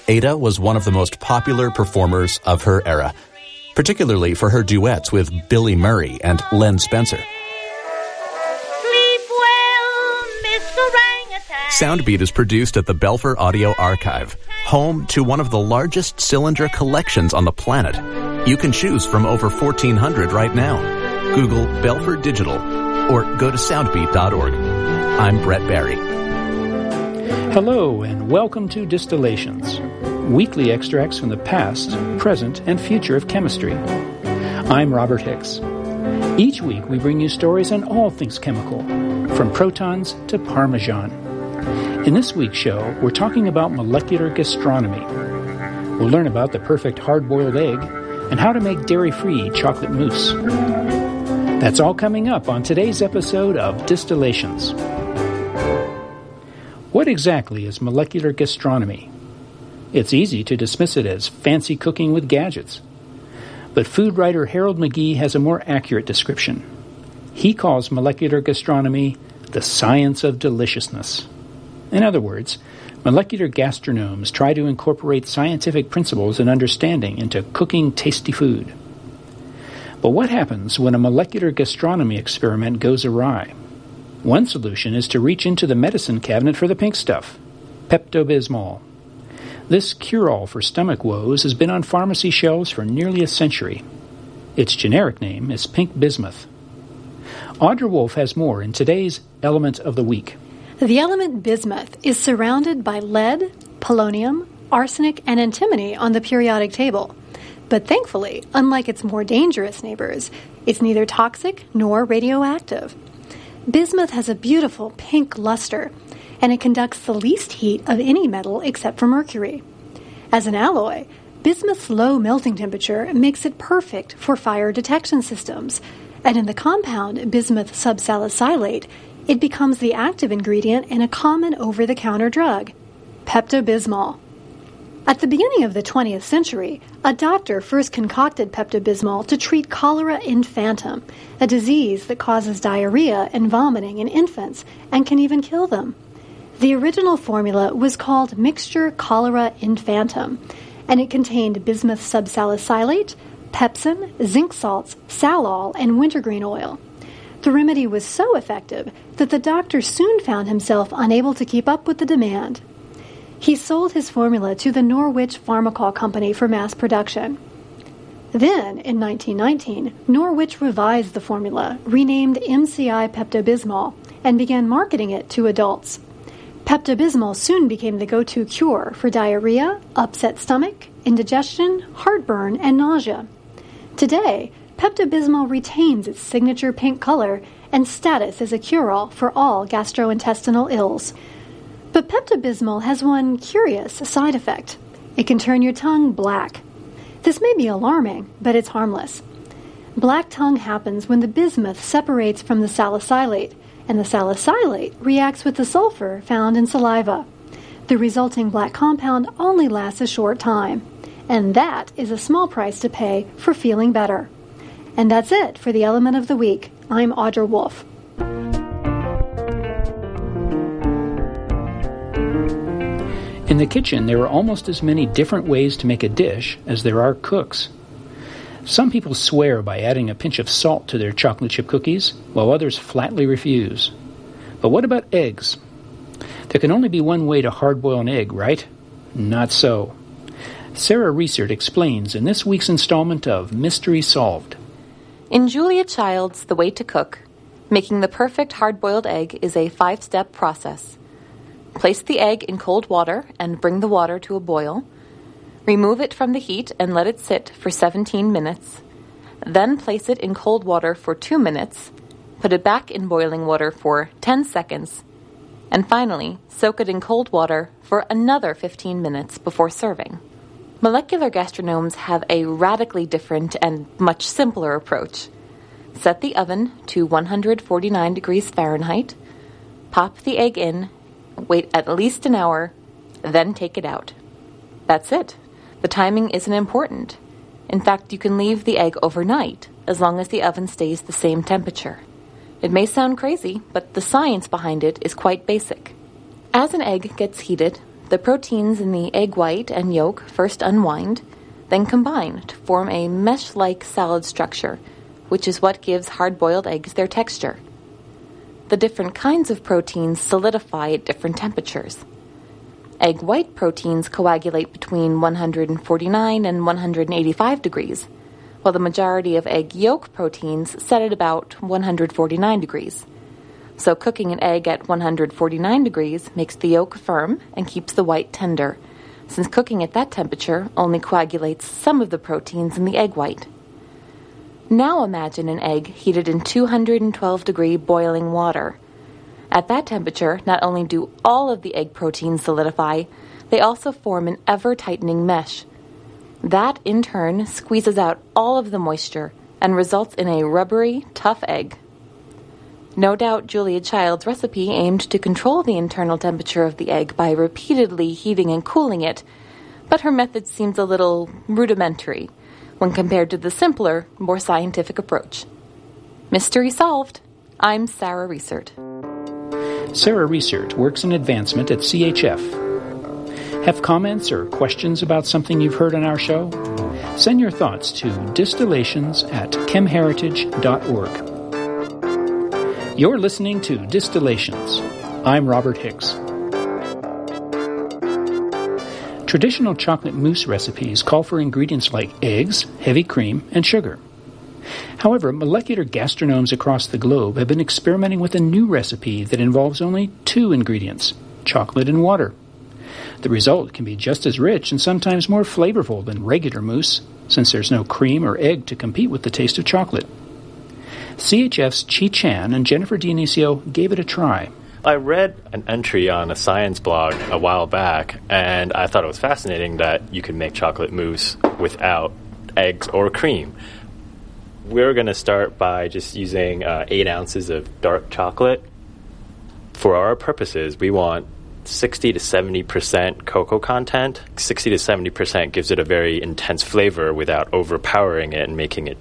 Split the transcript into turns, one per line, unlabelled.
Ada was one of the most popular performers of her era, particularly for her duets with Billy Murray and Len Spencer.
Sleep well, Miss Orangutan.
Soundbeat is produced at the Belfer Audio Archive, home to one of the largest cylinder collections on the planet. You can choose from over 1,400 right now. Google Belfer Digital or go to soundbeat.org. I'm Brett Barry.
Hello and welcome to Distillations, weekly extracts from the past, present, and future of chemistry. I'm Robert Hicks. Each week we bring you stories on all things chemical, from protons to Parmesan. In this week's show, we're talking about molecular gastronomy. We'll learn about the perfect hard-boiled egg and how to make dairy-free chocolate mousse. That's all coming up on today's episode of Distillations. What exactly is molecular gastronomy? It's easy to dismiss it as fancy cooking with gadgets. But food writer Harold McGee has a more accurate description. He calls molecular gastronomy the science of deliciousness. In other words, molecular gastronomes try to incorporate scientific principles and understanding into cooking tasty food. But what happens when a molecular gastronomy experiment goes awry? One solution is to reach into the medicine cabinet for the pink stuff, Pepto-Bismol. This cure-all for stomach woes has been on pharmacy shelves for nearly a century. Its generic name is pink bismuth. Audra Wolf has more in today's Element of the Week.
The element bismuth is surrounded by lead, polonium, arsenic, and antimony on the periodic table. But thankfully, unlike its more dangerous neighbors, it's neither toxic nor radioactive. Bismuth has a beautiful pink luster, and it conducts the least heat of any metal except for mercury. As an alloy, bismuth's low melting temperature makes it perfect for fire detection systems, and in the compound bismuth subsalicylate, it becomes the active ingredient in a common over-the-counter drug, Pepto-Bismol. At the beginning of the 20th century, a doctor first concocted Pepto-Bismol to treat cholera infantum, a disease that causes diarrhea and vomiting in infants and can even kill them. The original formula was called Mixture Cholera Infantum, and it contained bismuth subsalicylate, pepsin, zinc salts, salol, and wintergreen oil. The remedy was so effective that the doctor soon found himself unable to keep up with the demand. He sold his formula to the Norwich Pharmacal Company for mass production. Then, in 1919, Norwich revised the formula, renamed MCI Pepto-Bismol, and began marketing it to adults. Pepto-Bismol soon became the go-to cure for diarrhea, upset stomach, indigestion, heartburn, and nausea. Today, Pepto-Bismol retains its signature pink color and status as a cure-all for all gastrointestinal ills. But Pepto-Bismol has one curious side effect. It can turn your tongue black. This may be alarming, but it's harmless. Black tongue happens when the bismuth separates from the salicylate, and the salicylate reacts with the sulfur found in saliva. The resulting black compound only lasts a short time, and that is a small price to pay for feeling better. And that's it for the Element of the Week. I'm Audra Wolf.
In the kitchen, there are almost as many different ways to make a dish as there are cooks. Some people swear by adding a pinch of salt to their chocolate chip cookies, while others flatly refuse. But what about eggs? There can only be one way to hard-boil an egg, right? Not so. Sarah Reisert explains in this week's installment of Mystery Solved.
In Julia Child's The Way to Cook, making the perfect hard-boiled egg is a 5-step process. Place the egg in cold water and bring the water to a boil. Remove it from the heat and let it sit for 17 minutes. Then place it in cold water for 2 minutes. Put it back in boiling water for 10 seconds. And finally, soak it in cold water for another 15 minutes before serving. Molecular gastronomes have a radically different and much simpler approach. Set the oven to 149 degrees Fahrenheit. Pop the egg in. Wait at least an hour, then take it out. That's it. The timing isn't important. In fact, you can leave the egg overnight as long as the oven stays the same temperature. It may sound crazy, but the science behind it is quite basic. As an egg gets heated, The proteins in the egg white and yolk first unwind, then combine to form a mesh-like salad structure, which is what gives hard-boiled eggs their texture. The different kinds of proteins solidify at different temperatures. Egg white proteins coagulate between 149 and 185 degrees, while the majority of egg yolk proteins set at about 149 degrees. So cooking an egg at 149 degrees makes the yolk firm and keeps the white tender, since cooking at that temperature only coagulates some of the proteins in the egg white. Now imagine an egg heated in 212-degree boiling water. At that temperature, not only do all of the egg proteins solidify, they also form an ever-tightening mesh. That, in turn, squeezes out all of the moisture and results in a rubbery, tough egg. No doubt Julia Child's recipe aimed to control the internal temperature of the egg by repeatedly heating and cooling it, but her method seems a little rudimentary when compared to the simpler, more scientific approach. Mystery solved. I'm Sarah Reisert.
Sarah Reisert works in advancement at CHF. Have comments or questions about something you've heard on our show? Send your thoughts to distillations@chemheritage.org. You're listening to Distillations. I'm Robert Hicks. Traditional chocolate mousse recipes call for ingredients like eggs, heavy cream, and sugar. However, molecular gastronomes across the globe have been experimenting with a new recipe that involves only 2 ingredients, chocolate and water. The result can be just as rich and sometimes more flavorful than regular mousse, since there's no cream or egg to compete with the taste of chocolate. CHF's Chi Chan and Jennifer Dionisio gave it a try.
I read an entry on a science blog a while back, and I thought it was fascinating that you could make chocolate mousse without eggs or cream. We're going to start by just using 8 ounces of dark chocolate. For our purposes, we want 60 to 70% cocoa content. 60 to 70% gives it a very intense flavor without overpowering it and making it